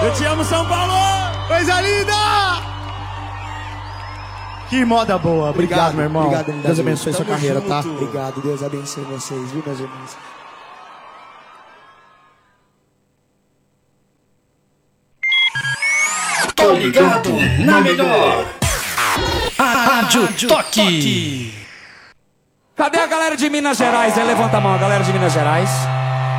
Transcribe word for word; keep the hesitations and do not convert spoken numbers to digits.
Eu te amo, São Paulo! Coisa linda! Que moda boa. Obrigado, Obrigado, meu irmão. obrigado, M W. Deus abençoe sua Tamo carreira, junto. tá? Obrigado, Deus abençoe vocês, viu, meus irmãos? Tô ligado na melhor. Rádio Toque. Cadê a galera de Minas Gerais? Aí levanta a mão, a galera de Minas Gerais.